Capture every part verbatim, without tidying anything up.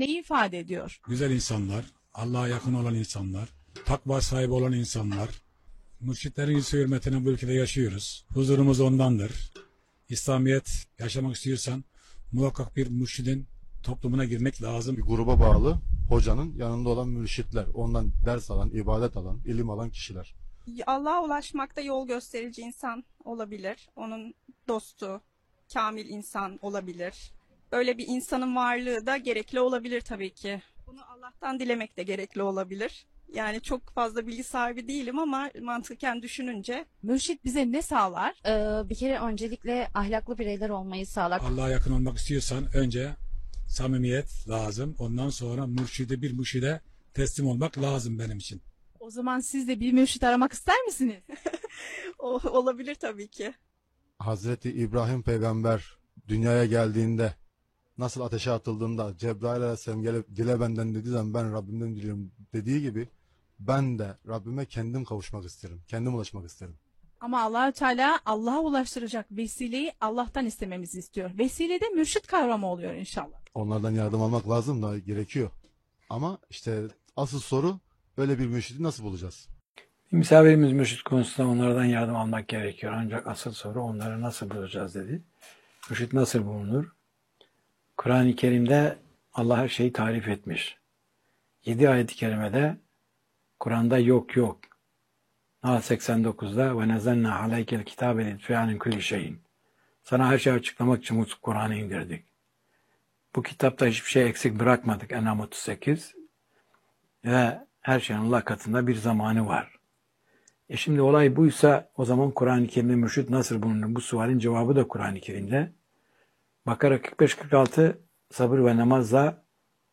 neyi ifade ediyor? Güzel insanlar, Allah'a yakın olan insanlar, takva sahibi olan insanlar. Mürşitlerin yüz hürmetine bu ülkede yaşıyoruz. Huzurumuz ondandır. İslamiyet yaşamak istiyorsan muhakkak bir mürşidin toplumuna girmek lazım. Bir gruba bağlı hocanın yanında olan mürşitler, ondan ders alan, ibadet alan, ilim alan kişiler. Allah'a ulaşmakta yol gösterici insan olabilir. Onun dostu, kamil insan olabilir. Böyle bir insanın varlığı da gerekli olabilir tabii ki. Bunu Allah'tan dilemek de gerekli olabilir. Yani çok fazla bilgi sahibi değilim ama mantıken düşününce. Mürşit bize ne sağlar? Ee, bir kere öncelikle ahlaklı bireyler olmayı sağlar. Allah'a yakın olmak istiyorsan önce samimiyet lazım. Ondan sonra mürşide bir mürşide teslim olmak lazım benim için. O zaman siz de bir mürşit aramak ister misiniz? O, olabilir tabii ki. Hazreti İbrahim peygamber dünyaya geldiğinde, nasıl ateşe atıldığında Cebrail aleyhisselam gelip dile benden dediği zaman ben Rabbimden diliyorum dediği gibi ben de Rabbime kendim kavuşmak isterim. Kendim ulaşmak isterim. Ama Allahü Teala Allah'a ulaştıracak vesileyi Allah'tan istememizi istiyor. Vesile de mürşit kavramı oluyor inşallah. Onlardan yardım almak lazım da gerekiyor. Ama işte asıl soru öyle bir mürşidi nasıl bulacağız? Misafirimiz mürşit konusunda onlardan yardım almak gerekiyor. Ancak asıl soru onları nasıl bulacağız dedi. Mürşit nasıl bulunur? Kur'an-ı Kerim'de Allah her şeyi tarif etmiş. Yedi ayet-i kerimede Kur'an'da yok yok. Nahl seksen dokuzda ve nezelna aleykel kitabe litü'anin kulli şeyin. Sana her şeyi açıklamak için bu Kur'an'ı indirdik. Bu kitapta hiçbir şey eksik bırakmadık. En'am otuz sekiz. Ve her şeyin Allah katında bir zamanı var. E şimdi olay buysa o zaman Kur'an-ı Kerim'de mürşit nasıl bulunur? Bu sualin cevabı da Kur'an-ı Kerim'de. Bakara kırk beş kırk altı sabır ve namazla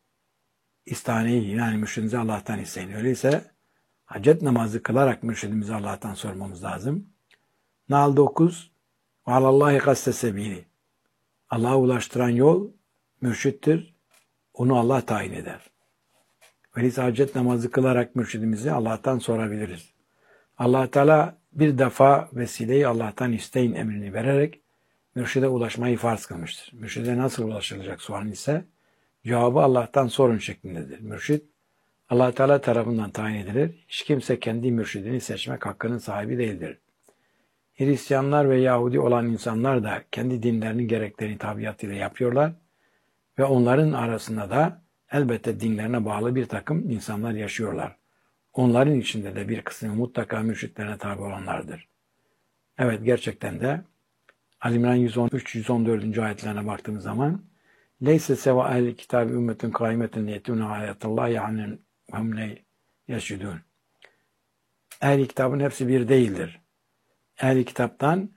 istaneyi yani mürşidimizi Allah'tan isteyin. Öyleyse hacet namazı kılarak mürşidimizi Allah'tan sormamız lazım. Nahl dokuz ve alallahi kaste sebili. Allah'a ulaştıran yol mürşittir. Onu Allah tayin eder. Öyleyse hacet namazı kılarak mürşidimizi Allah'tan sorabiliriz. Allah Teala bir defa vesileyi Allah'tan isteyin emrini vererek mürşide ulaşmayı farz kılmıştır. Mürşide nasıl ulaşılacak sualin ise cevabı Allah'tan sorun şeklindedir. Mürşid Allah Teala tarafından tayin edilir. Hiç kimse kendi mürşidini seçmek hakkının sahibi değildir. Hristiyanlar ve Yahudi olan insanlar da kendi dinlerinin gereklerini tabiatıyla yapıyorlar ve onların arasında da elbette dinlerine bağlı bir takım insanlar yaşıyorlar. Onların içinde de bir kısmı mutlaka mürşitlerine tabi olanlardır. Evet gerçekten de Ali İmran yüz on üç yüz on dört. ayetlerine baktığımız zaman Leyse seva ehli kitabi ümmetin kâimetin yetûne âyetallâhi annen hum ne yeşhedûn. Ehli kitabın hepsi bir değildir. Ehli kitaptan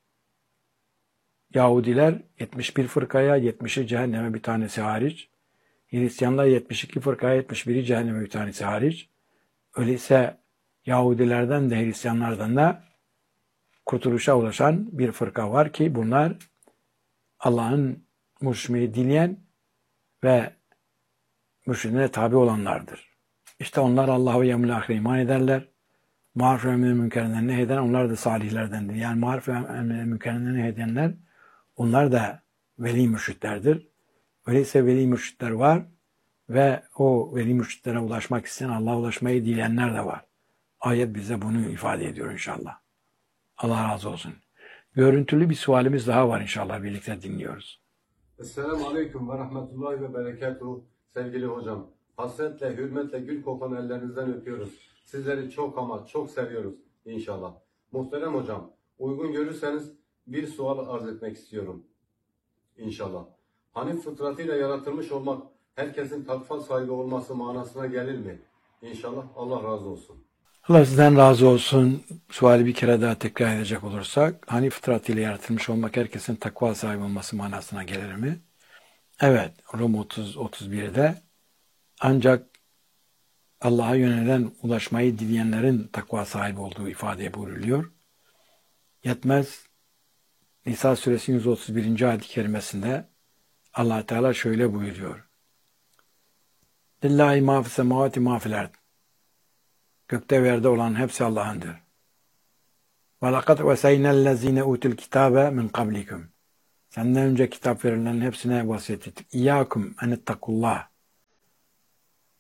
Yahudiler yetmiş bir fırkaya, yetmişi cehenneme bir tanesi hariç. Hristiyanlar yetmiş iki fırkaya, yetmiş biri cehenneme bir tanesi hariç. Öyleyse Yahudilerden de Hristiyanlardan da kurtuluşa ulaşan bir fırka var ki bunlar Allah'ın mürşmeyi dileyen ve mürşidine tabi olanlardır. İşte onlar Allah'a ve yevmil ahire iman ederler. Maruf ve emri münkerinden nehyeden onlar da salihlerdendir. Yani maruf ve emri münkerinden nehyedenler onlar da veli mürşitlerdir. Öyleyse veli mürşitler var ve o veli mürşitlere ulaşmak isteyen Allah'a ulaşmayı dileyenler de var. Ayet bize bunu ifade ediyor inşallah. Allah razı olsun. Görüntülü bir sualimiz daha var inşallah birlikte dinliyoruz. Esselamu Aleyküm ve Rahmetullahi ve Berekatuhu. Sevgili hocam, hasretle, hürmetle gül kokan ellerinizden öpüyoruz. Sizleri çok ama çok seviyoruz inşallah. Muhterem hocam, uygun görürseniz bir sual arz etmek istiyorum inşallah. Hanif fıtratıyla yaratılmış olmak herkesin takva sahibi olması manasına gelir mi? İnşallah Allah razı olsun. Allah sizden razı olsun. Suali bir kere daha tekrar edecek olursak, hani fıtratıyla yaratılmış olmak herkesin takva sahibi olması manasına gelir mi? Evet, Rum otuz otuz birde ancak Allah'a yönelen ulaşmayı dileyenlerin takva sahibi olduğu ifade buyruluyor. Yetmez, Nisa suresi yüz otuz birinci ayet-i kerimesinde Allah Teala şöyle buyuruyor. Lillahi ma fis semavati ma fil ard. Gökte ve yerde olan hepsi Allah'ındır. وَلَقَدْ وَسَيْنَا الَّذ۪ينَ اُوتُوا الْكِتَابَ مِنْ قَبْلِكُمْ. Senden önce kitap verilen hepsine vasiyet ettik. İyyâkum en ittakullah.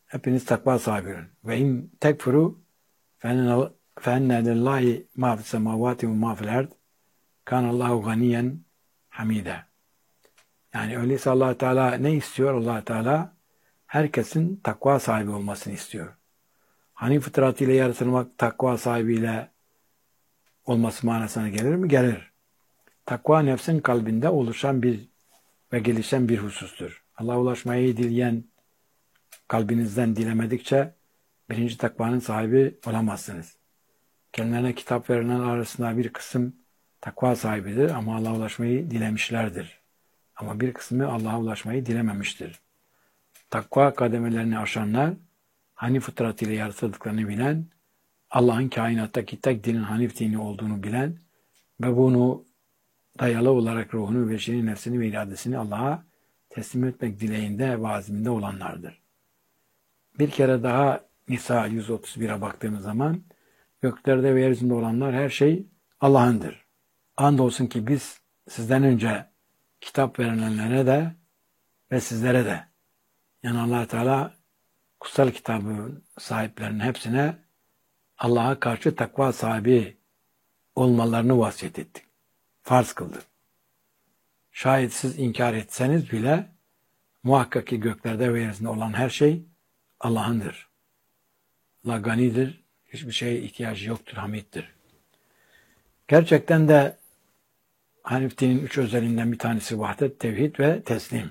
Hepiniz takva sahibi olun. Ve in tekfuru فَاَنَّ لِلّٰهِ مَا فِي السَّمَاوَاتِ وَمَا فِي الْاَرْضِ كَانَ اللّٰهُ غَنِيًّا حَمِيدًا. Yani öyleyse Allah Teala ne istiyor? Allah Teala herkesin takva sahibi olmasını istiyor. Hani fıtratıyla yaratılmak takva sahibiyle olması manasına gelir mi? Gelir. Takva nefsin kalbinde oluşan bir ve gelişen bir husustur. Allah'a ulaşmayı dileyen kalbinizden dilemedikçe birinci takvanın sahibi olamazsınız. Kendilerine kitap verilen arasında bir kısım takva sahibidir ama Allah'a ulaşmayı dilemişlerdir. Ama bir kısmı Allah'a ulaşmayı dilememiştir. Takva kademelerini aşanlar, Hanif fıtratıyla yaratıldıklarını bilen, Allah'ın kainattaki tek dinin Hanif dini olduğunu bilen ve bunu dayalı olarak ruhunu, beşeri nefsini ve iradesini Allah'a teslim etmek dileğinde ve azminde olanlardır. Bir kere daha Nisa yüz otuz bire baktığımız zaman, göklerde ve yeryüzünde olanlar her şey Allah'ındır. Andolsun ki biz sizden önce kitap verilenlere de ve sizlere de, yani Allah Teala kutsal kitabın sahiplerinin hepsine Allah'a karşı takva sahibi olmalarını vasiyet etti. Farz kıldı. Şayet siz inkar etseniz bile muhakkak ki göklerde ve yeryüzünde olan her şey Allah'ındır. Allah ganidir, hiçbir şeye ihtiyacı yoktur, hamiddir. Gerçekten de Hanif dinin üç özelliğinden bir tanesi vahdet, tevhid ve teslim.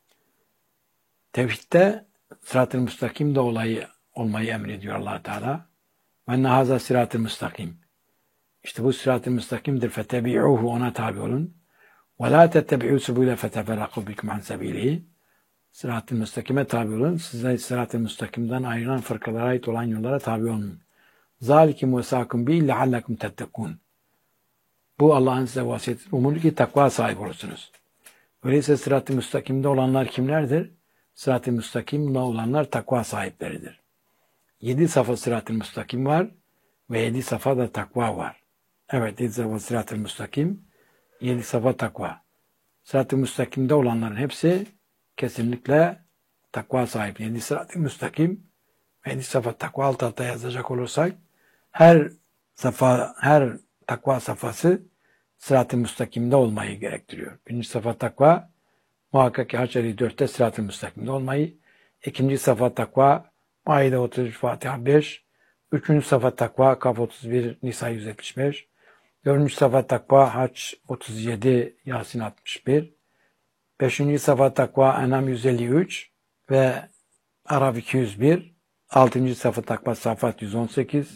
Tevhidde sırat-ı müstakim de olayı olmayı emrediyor Allah Teala. Ve nehaza sırat-ı müstakim. İşte bu sırat-ı müstakimdir. Fetebi'uhu, ona tabi olun. Ve la tettebi'u subule feteferraku bikum an sebilihi. Sırat-ı müstakime tabi olun. Size sırat-ı müstakimden ayrılan fırkalara ait olan yollara tabi olun. Zalikim vesakum bi leallekum tettekun. Bu Allah'ın size vasiyeti. Umulur ki takva sahibi olursunuz. Öyleyse sırat-ı müstakimde olanlar kimlerdir? Sırat-ı müstakimde olanlar takva sahipleridir. Yedi safa sırat-ı müstakim var ve yedi safa da takva var. Evet, yedi safa sırat-ı müstakim, yedi safa takva. Sırat-ı müstakimde olanların hepsi kesinlikle takva sahibi. Yedi sırat-ı müstakim ve yedi safa takva alt alta yazacak olursak, her safa, her takva safhası sırat-ı müstakimde olmayı gerektiriyor. Birinci safa takva, muhakkak ki Haç elli dörtte sırat-ı müstakimde olmayı. İkinci safa takva, Maide otuz üç, Fatiha beş. Üçüncü safa takva, Kaf otuz bir, Nisa yüz yetmiş beş. Dördüncü safa takva, Haç otuz yedi, Yasin altmış bir. Beşinci safa takva, Enam yüz elli üç ve Araf iki yüz bir. Altıncı safa takva, Safat yüz on sekiz.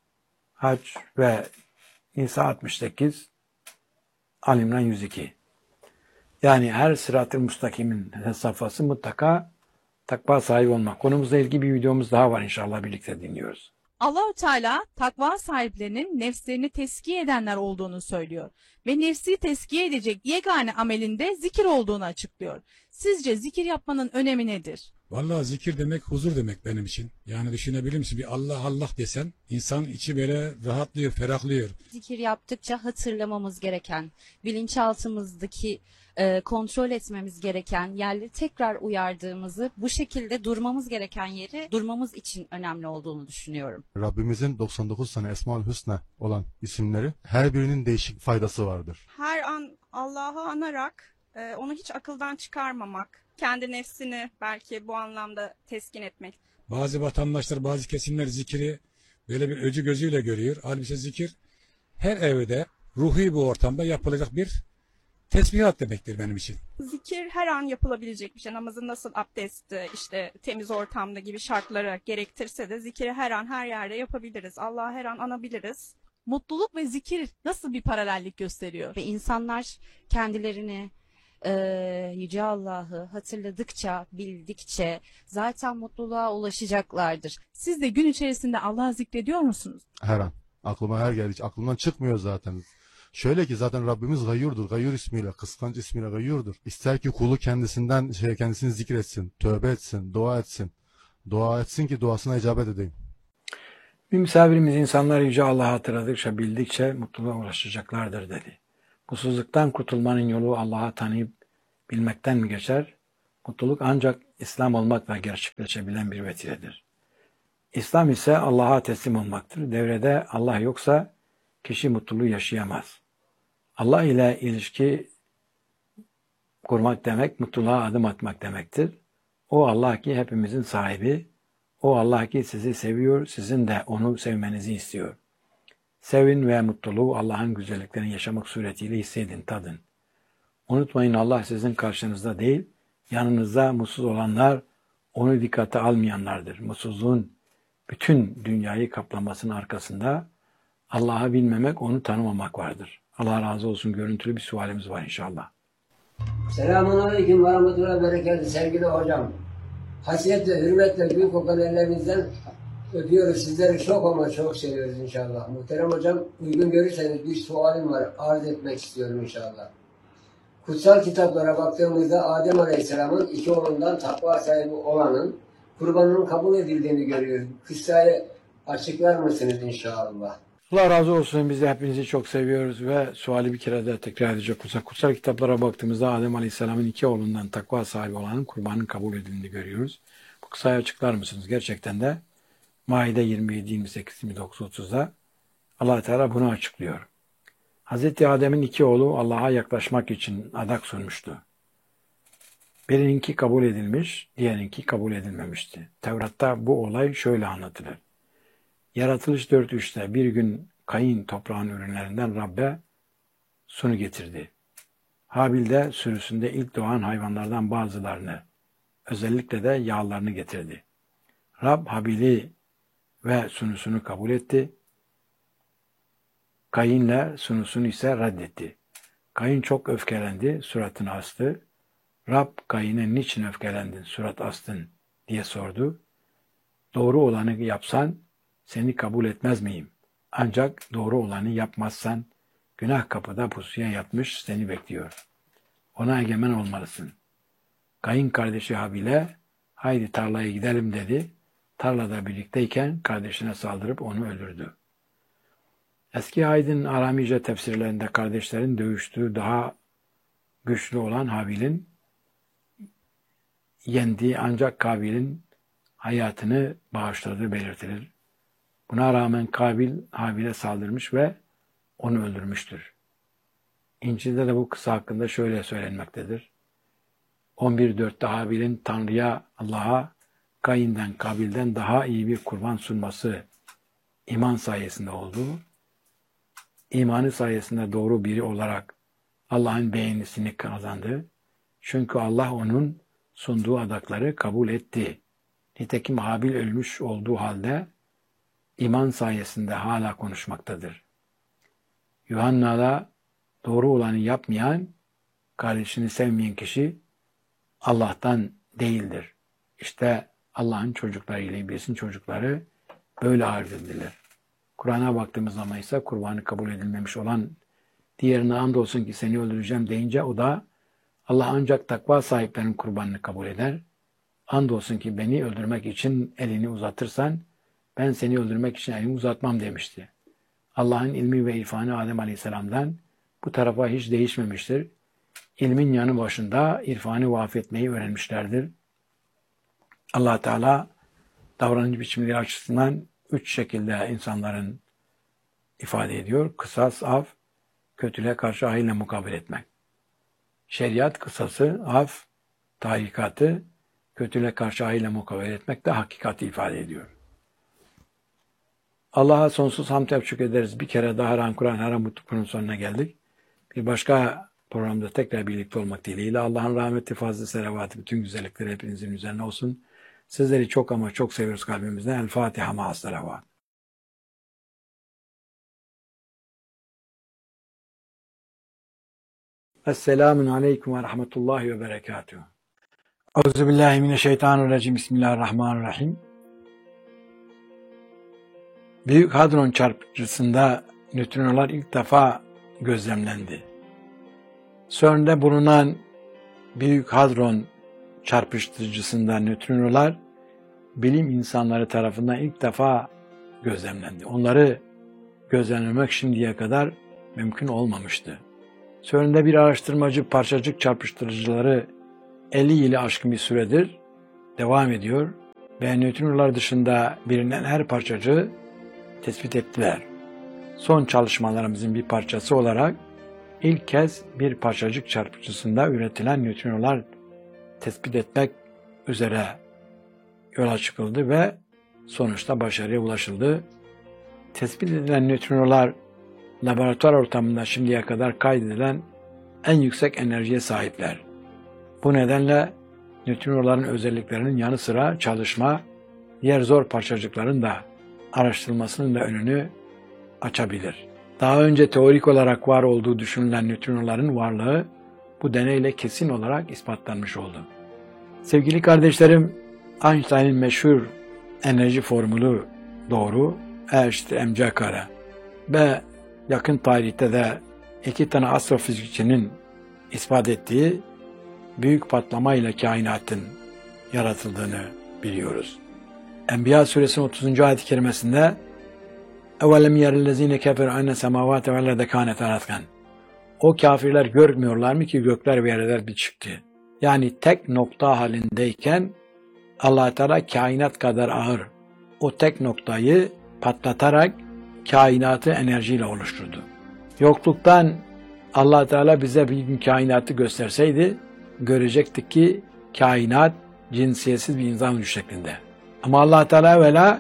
Haç ve Nisa altmış sekiz. Al-İmran yüz iki. Yani her sırat-ı müstakimin safhası mutlaka takva sahibi olmak. Konumuzla ilgili bir videomuz daha var, inşallah birlikte dinliyoruz. Allahü Teala takva sahiplerinin nefslerini teskiye edenler olduğunu söylüyor ve nefsi teskiye edecek yegane amelinde zikir olduğunu açıklıyor. Sizce zikir yapmanın önemi nedir? Vallahi zikir demek huzur demek benim için. Yani düşünebilir misin? Bir Allah Allah desen insan içi böyle rahatlıyor, ferahlıyor. Zikir yaptıkça hatırlamamız gereken, bilinçaltımızdaki e, kontrol etmemiz gereken yerleri tekrar uyardığımızı, bu şekilde durmamız gereken yeri durmamız için önemli olduğunu düşünüyorum. Rabbimizin doksan dokuz tane Esma-ül Hüsna olan isimleri, her birinin değişik faydası vardır. Her an Allah'ı anarak e, onu hiç akıldan çıkarmamak, kendi nefsini belki bu anlamda teskin etmek. Bazı vatandaşlar, bazı kesimler zikri böyle bir öcü gözüyle görüyor. Halbuki zikir her evde, ruhi bir ortamda yapılacak bir tesbihat demektir benim için. Zikir her an yapılabilecek bir şey. Namazın nasıl abdesti, işte temiz ortamda gibi şartları gerektirse de zikiri her an her yerde yapabiliriz. Allah'ı her an anabiliriz. Mutluluk ve zikir nasıl bir paralellik gösteriyor? Ve insanlar kendilerini e, Yüce Allah'ı hatırladıkça, bildikçe zaten mutluluğa ulaşacaklardır. Siz de gün içerisinde Allah'ı zikrediyor musunuz? Her an. Aklıma her geldi. Hiç aklımdan çıkmıyor zaten. Şöyle ki zaten Rabbimiz Gayyur'dur. Gayyur ismiyle, kıskanç ismiyle Gayyur'dur. İster ki kulu kendisinden şey kendisini zikretsin, tövbe etsin, dua etsin. Dua etsin ki duasına icabet edeyim. Bir misafirimiz insanlar Yüce Allah'ı hatırladıkça, bildikçe mutluluğa ulaşacaklardır dedi. Mutsuzluktan kurtulmanın yolu Allah'ı tanıyıp bilmekten mi geçer? Mutluluk ancak İslam olmakla gerçekleşebilen bir vesiledir. İslam ise Allah'a teslim olmaktır. Devrede Allah yoksa kişi mutluluğu yaşayamaz. Allah ile ilişki kurmak demek, mutluluğa adım atmak demektir. O Allah ki hepimizin sahibi, o Allah ki sizi seviyor, sizin de onu sevmenizi istiyor. Sevin ve mutluluğu Allah'ın güzelliklerini yaşamak suretiyle hissedin, tadın. Unutmayın Allah sizin karşınızda değil, yanınızda mutsuz olanlar onu dikkate almayanlardır. Mutsuzluğun bütün dünyayı kaplamasının arkasında Allah'ı bilmemek, onu tanımamak vardır. Allah razı olsun. Görüntülü bir sualimiz var inşallah. Selamun Aleyküm ve Rahmetullahi ve Berekatuhu sevgili hocam. Hasiyetle, hürmetle gül kokan ellerinizden öpüyoruz. Sizleri çok ama çok seviyoruz inşallah. Muhterem hocam, uygun görürseniz bir sualim var. Arz etmek istiyorum inşallah. Kutsal kitaplara baktığımızda Adem Aleyhisselam'ın iki oğlundan takva sahibi olanın kurbanının kabul edildiğini görüyoruz. Kıssayı açıklar mısınız inşallah? Allah razı olsun. Biz de hepinizi çok seviyoruz ve suali bir kere de tekrar edecek olursak kutsal kitaplara baktığımızda Adem Aleyhisselam'ın iki oğlundan takva sahibi olanın kurbanın kabul edildiğini görüyoruz. Bu kıssayı açıklar mısınız? Gerçekten de Maide yirmi yedi, yirmi sekiz, yirmi dokuz, otuzda Allah Teala bunu açıklıyor. Hazreti Adem'in iki oğlu Allah'a yaklaşmak için adak sunmuştu. Birininki kabul edilmiş, diğerinki kabul edilmemişti. Tevrat'ta bu olay şöyle anlatılır. Yaratılış dört üçte bir gün Kayin toprağın ürünlerinden Rabbe sunu getirdi. Habil de sürüsünde ilk doğan hayvanlardan bazılarını, özellikle de yağlarını getirdi. Rab Habil'i ve sunusunu kabul etti. Kayin'le sunusunu ise reddetti. Kayin çok öfkelendi, suratını astı. Rab Kayin'e niçin öfkelendin, surat astın diye sordu. Doğru olanı yapsan seni kabul etmez miyim? Ancak doğru olanı yapmazsan günah kapıda pusuya yatmış seni bekliyor. Ona egemen olmalısın. Kayin kardeşi Habil'e haydi tarlaya gidelim dedi. Tarlada birlikteyken kardeşine saldırıp onu öldürdü. Eski Aydın Aramice tefsirlerinde kardeşlerin dövüştüğü daha güçlü olan Habil'in yendiği ancak Kabil'in hayatını bağışladığı belirtilir. Buna rağmen Kabil Habil'e saldırmış ve onu öldürmüştür. İncil'de de bu kıssa hakkında şöyle söylenmektedir. on bir dörtte Habil'in Tanrı'ya, Allah'a Kayin'den, Kabil'den daha iyi bir kurban sunması iman sayesinde oldu. İmanı sayesinde doğru biri olarak Allah'ın beğenisini kazandı. Çünkü Allah onun sunduğu adakları kabul etti. Nitekim Habil ölmüş olduğu halde iman sayesinde hala konuşmaktadır. Yuhanna'da doğru olanı yapmayan, kardeşini sevmeyen kişi Allah'tan değildir. İşte Allah'ın çocukları ile iblisin çocukları böyle ayırt edilir. Kur'an'a baktığımız zaman ise kurbanı kabul edilmemiş olan diğerine andolsun ki seni öldüreceğim deyince o da Allah ancak takva sahiplerinin kurbanını kabul eder. Andolsun ki beni öldürmek için elini uzatırsan ben seni öldürmek için elimi uzatmam demişti. Allah'ın ilmi ve irfanı Adem Aleyhisselam'dan bu tarafa hiç değişmemiştir. İlmin yanı başında irfanı vafetmeyi öğrenmişlerdir. Allah Teala davranış biçimleri açısından üç şekilde insanların ifade ediyor. Kısas, af, kötülüğe karşı hayırla mukabele etmek. Şeriat kısası, af, tahkikatı, kötülüğe karşı hayırla mukabele etmek de hakikati ifade ediyor. Allah'a sonsuz hamd tebrik ederiz. Bir kere daha Ran Kur'an Haram Mutlu'nun sonuna geldik. Bir başka programda tekrar birlikte olmak dileğiyle Allah'ın rahmeti, fazla selavatı, bütün güzellikleri hepinizin üzerine olsun. Sizleri çok ama çok seviyoruz kalbimizden. El Fatiha ma'as selavat. Esselamun aleyküm ve rahmetullahi ve berekatuhu. Euzubillahimineşşeytanirracim. Bismillahirrahmanirrahim. Büyük Hadron çarpıcısında nötrinolar ilk defa gözlemlendi. CERN'de bulunan Büyük Hadron çarpıştırıcısında nötrinolar bilim insanları tarafından ilk defa gözlemlendi. Onları gözlemlemek şimdiye kadar mümkün olmamıştı. CERN'de bir araştırmacı parçacık çarpıştırıcıları elli yılı aşkın bir süredir devam ediyor ve nötrinolar dışında bilinen her parçacığı tespit ettiler. Son çalışmalarımızın bir parçası olarak ilk kez bir parçacık çarpıcısında üretilen nötrinolar tespit etmek üzere yola çıkıldı ve sonuçta başarıya ulaşıldı. Tespit edilen nötrinolar laboratuvar ortamında şimdiye kadar kaydedilen en yüksek enerjiye sahipler. Bu nedenle nötrinoların özelliklerinin yanı sıra çalışma, diğer zor parçacıkların da araştırılmasının da önünü açabilir. Daha önce teorik olarak var olduğu düşünülen nötrinoların varlığı bu deneyle kesin olarak ispatlanmış oldu. Sevgili kardeşlerim, Einstein'ın meşhur enerji formülü doğru, E eşittir mc kare ve yakın tarihte de iki tane astrofizikçinin ispat ettiği büyük patlama ile kainatın yaratıldığını biliyoruz. Enbiya suresinin otuzuncu ayet-i kerimesinde اَوَلَمْ يَرَ الَّذ۪ينَ كَفَرُوا اَنَّ سَمَاوَاتَ وَالْاَرْضَ كَانَتَا رَتْقًا. O kafirler görmüyorlar mı ki gökler ve yerler bir çıktı. Yani tek nokta halindeyken Allah Teala kainat kadar ağır o tek noktayı patlatarak kainatı enerjiyle oluşturdu. Yokluktan Allah Teala bize bir gün kainatı gösterseydi görecektik ki kainat cinsiyetsiz bir insan vücudu şeklinde. Ama Allah Teala evvela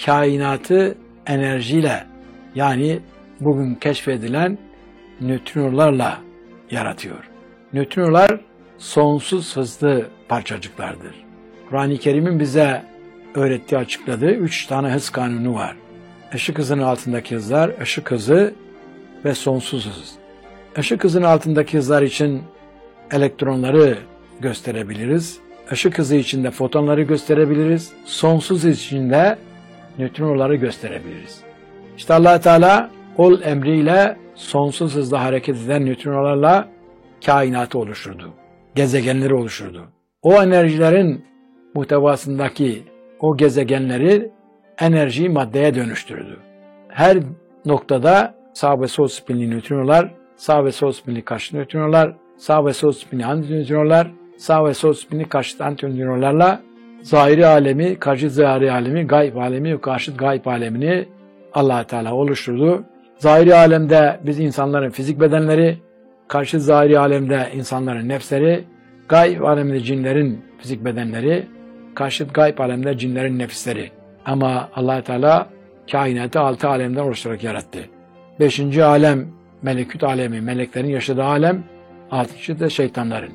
kainatı enerjiyle, yani bugün keşfedilen nötrinolarla yaratıyor. Nötrinolar sonsuz hızlı parçacıklardır. Kur'an-ı Kerim'in bize öğrettiği, açıkladığı üç tane hız kanunu var. Işık hızının altındaki hızlar, ışık hızı ve sonsuz hız. Işık hızının altındaki hızlar için elektronları gösterebiliriz. Işık hızı için de fotonları gösterebiliriz. Sonsuz hız için de nötrinoları gösterebiliriz. İşte Allah Teala ol emriyle sonsuz hızla hareket eden nötrinolarla kainatı oluşturdu. Gezegenleri oluşturdu. O enerjilerin muhtevasındaki o gezegenleri enerjiyi maddeye dönüştürdü. Her noktada sağ ve sol spinli nötrinolar, sağ ve sol spinli karşıt nötrinolar, sağ ve sol spinli antinötrinolar, sağ ve sol spinli karşıt antinötrinolarla zahiri alemi, karşıt zahiri alemi, gayb alemi ve karşıt gayb alemini Allah Teala oluşturdu. Zahiri alemde biz insanların fizik bedenleri, karşıt zahiri alemde insanların nefsleri, gayb alemde cinlerin fizik bedenleri, karşıt gayb alemde cinlerin nefisleri. Ama Allah Teala kainatı altı alemden oluşturarak yarattı. Beşinci alem melekut alemi, meleklerin yaşadığı alem, altıncı da şeytanların.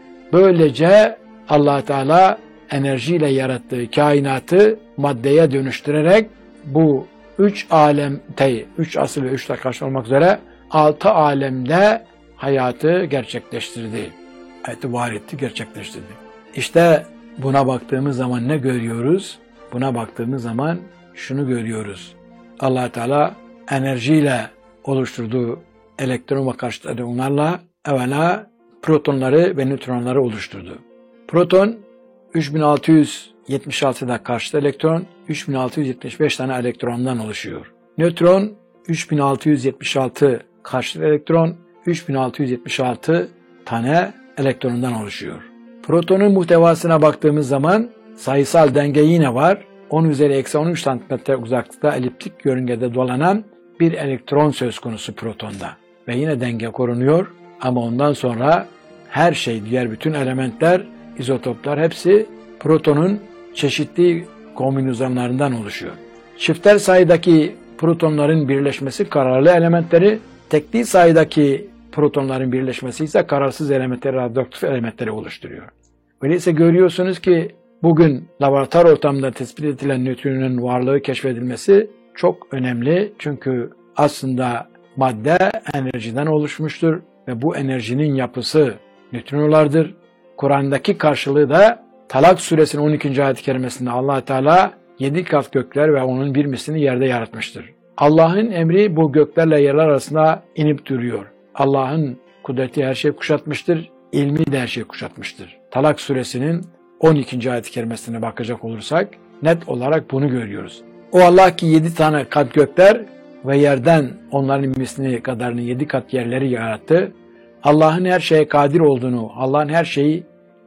Böylece Allah Teala enerjiyle yarattığı kainatı maddeye dönüştürerek bu üç alemte, üç asıl ve üç karşı olmak üzere altı alemde hayatı gerçekleştirdi. Hayatı var etti, gerçekleştirdi. İşte buna baktığımız zaman ne görüyoruz? Buna baktığımız zaman şunu görüyoruz. Allah Teala enerjiyle oluşturduğu elektron ve karşıt elektronlarla evvela protonları ve nötronları oluşturdu. Proton üç bin altı yüz yetmiş altıda karşıt elektron, üç bin altı yüz yetmiş beş tane elektrondan oluşuyor. Nötron üç bin altı yüz yetmiş altı karşıt elektron, üç bin altı yüz yetmiş altı tane elektrondan oluşuyor. Protonun muhtevasına baktığımız zaman sayısal denge yine var. on üzeri eksi on üç santimetre uzaklıkta eliptik yörüngede dolanan bir elektron söz konusu protonda. Ve yine denge korunuyor ama ondan sonra her şey, diğer bütün elementler, izotoplar hepsi protonun çeşitli kombinasyonlarından oluşuyor. Çifter sayıdaki protonların birleşmesi kararlı elementleri, tekli sayıdaki protonların birleşmesi ise kararsız elementleri, radyoaktif elementleri oluşturuyor. Öyleyse görüyorsunuz ki bugün laboratuvar ortamında tespit edilen nötronun varlığı keşfedilmesi çok önemli. Çünkü aslında madde enerjiden oluşmuştur ve bu enerjinin yapısı nötrinolardır. Kur'an'daki karşılığı da Talak suresinin on ikinci ayet-i kerimesinde Allah Teala yedi kat gökler ve onun bir mislini yerde yaratmıştır. Allah'ın emri bu göklerle yerler arasında inip duruyor. Allah'ın kudreti her şeyi kuşatmıştır, ilmi de her şeyi kuşatmıştır. Talak suresinin on ikinci ayet-i kerimesine bakacak olursak net olarak bunu görüyoruz. O Allah ki yedi tane kat gökler ve yerden onların mislini kadarını yedi kat yerleri yarattı. Allah'ın her şeye kadir olduğunu, Allah'ın her şeyi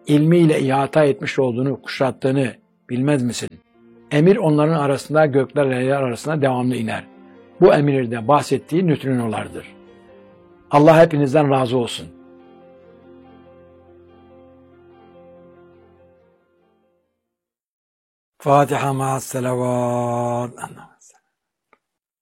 ilmiyle ihata etmiş olduğunu, kuşattığını bilmez misin? Emir onların arasında, göklerle yer arasında devamlı iner. Bu emirde bahsettiği nötrinolardır. Allah hepinizden razı olsun. Fatiha ma'as selavat.